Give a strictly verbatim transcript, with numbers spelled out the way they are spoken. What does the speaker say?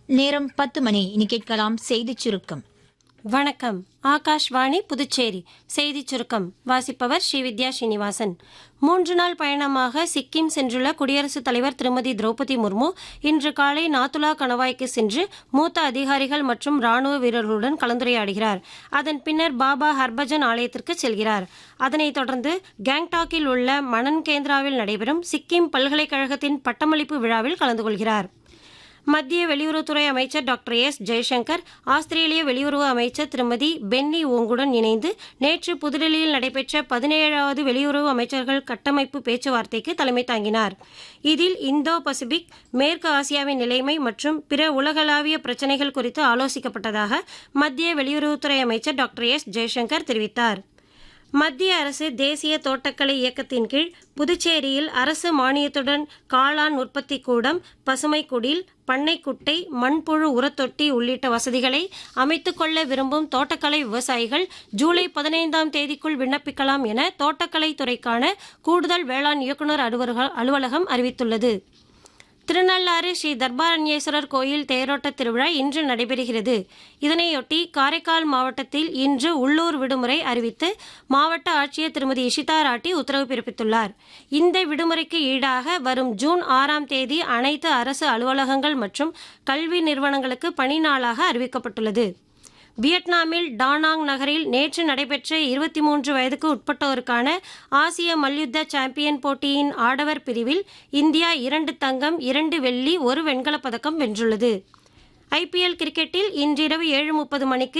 நேரம் பத்து மணி. இனி கேட்கலாம் செய்திச் சுருக்கம். வணக்கம். ஆகாஷ்வாணி புதுச்சேரி செய்திச் சுருக்கம் வாசிப்பவர் ஸ்ரீவித்யா ஸ்ரீனிவாசன். மூன்று நாள் பயணமாக சிக்கிம் சென்றுள்ள குடியரசுத் தலைவர் திருமதி திரௌபதி முர்மு இன்று காலை நாத்துலா கணவாய்க்கு சென்று மூத்த அதிகாரிகள் மற்றும் ராணுவ வீரர்களுடன் கலந்துரையாடுகிறார். அதன் பின்னர் பாபா ஹர்பஜன் ஆலயத்திற்கு செல்கிறார். அதனைத் தொடர்ந்து கேங்டாக்கில் உள்ள மனன் கேந்திராவில் நடைபெறும் சிக்கிம் பல்கலைக்கழகத்தின் பட்டமளிப்பு விழாவில் கலந்து கொள்கிறார். மத்திய வெளியுறவுத்துறை அமைச்சர் டாக்டர் எஸ் ஜெய்சங்கர் ஆஸ்திரேலிய வெளியுறவு அமைச்சர் திருமதி பென்னி ஓங்குடன் இணைந்து நேற்று புதுடில்லியில் நடைபெற்ற பதினேழாவது வெளியுறவு அமைச்சர்கள் கட்டமைப்பு பேச்சுவார்த்தைக்கு தலைமை தாங்கினார். இதில் இந்தோ பசிபிக், மேற்கு ஆசியாவின் நிலைமை மற்றும் பிற உலகளாவிய பிரச்சினைகள் குறித்து ஆலோசிக்கப்பட்டதாக மத்திய வெளியுறவுத்துறை அமைச்சர் டாக்டர் எஸ் ஜெய்சங்கர் தெரிவித்தார். மத்திய அரசு தேசிய தோட்டக்கலை இயக்கத்தின் கீழ் புதுச்சேரியில் அரசு மானியத்துடன் காளான் உற்பத்தி கூடம், பசுமை குடில், பண்ணைக்குட்டை, மண்புழு உரத்தொட்டி உள்ளிட்ட வசதிகளை அமைத்துக் கொள்ள விரும்பும் தோட்டக்கலை விவசாயிகள் ஜூலை பதினைந்தாம் தேதிக்குள் விண்ணப்பிக்கலாம் என தோட்டக்கலைத்துறைக்கான கூடுதல் வேளாண் இயக்குநர் அலுவலகம் அறிவித்துள்ளது. திருநள்ளாறு ஸ்ரீ தர்பாரண்யேஸ்வரர் கோயில் தேரோட்ட திருவிழா இன்று நடைபெறுகிறது. இதனையொட்டி காரைக்கால் மாவட்டத்தில் இன்று உள்ளூர் விடுமுறை அறிவித்து மாவட்ட ஆட்சியர் திருமதி இஷிதா ராட்டி உத்தரவு பிறப்பித்துள்ளார். இந்த விடுமுறைக்கு ஈடாக வரும் ஜூன் ஆறாம் தேதி அனைத்து அரசு அலுவலகங்கள் மற்றும் கல்வி நிறுவனங்களுக்கு பணி நாளாக அறிவிக்கப்பட்டுள்ளது. வியட்நாமில் டானாங் நகரில் நேற்று நடைபெற்ற இருபத்தி மூன்று வயதுக்கு உட்பட்டோருக்கான ஆசிய மல்யுத்த சாம்பியன் போட்டியின் ஆடவர் பிரிவில் இந்தியா இரண்டு தங்கம், இரண்டு வெள்ளி, ஒரு வெண்கலப் பதக்கம் வென்றுள்ளது. ஐபிஎல் கிரிக்கெட்டில் இன்றிரவு ஏழு முப்பது மணிக்கு